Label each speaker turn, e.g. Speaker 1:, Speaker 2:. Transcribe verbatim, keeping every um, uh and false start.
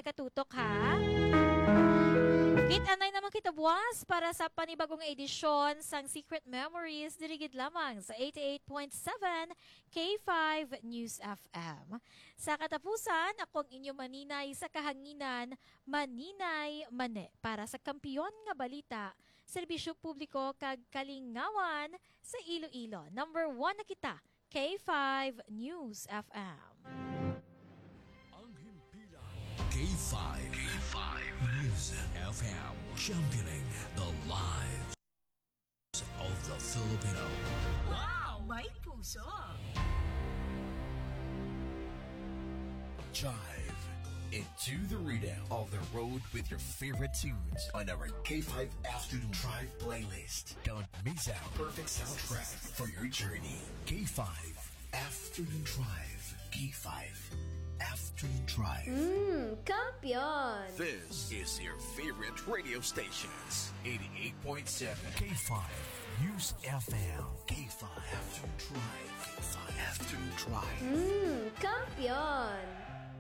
Speaker 1: nakatutok ha. Kit-anay naman kita buwas para sa panibagong edisyon sang Secret Memories dirigid lamang sa eighty-eight point seven K five News F M. Sa katapusan, akong inyo maninay sa kahanginan, maninay mane para sa kampiyon nga balita, serbisyo publiko kag kalingawan sa Iloilo. Number one na kita, K five News F M.
Speaker 2: K five. K five News F M. Championing the lives of the Filipino.
Speaker 3: Wow! May puso!
Speaker 2: Jive into the rhythm of the road with your favorite tunes on our K five Afternoon Drive playlist. Don't miss out. Perfect soundtrack for your journey. K five Afternoon Drive. K five Afternoon Drive.
Speaker 4: Mmm, kampiyon!
Speaker 2: This is your favorite radio stations. eighty-eight point seven K five News F M. K five Afternoon Drive. K five Afternoon Drive.
Speaker 4: Mmm, kampiyon!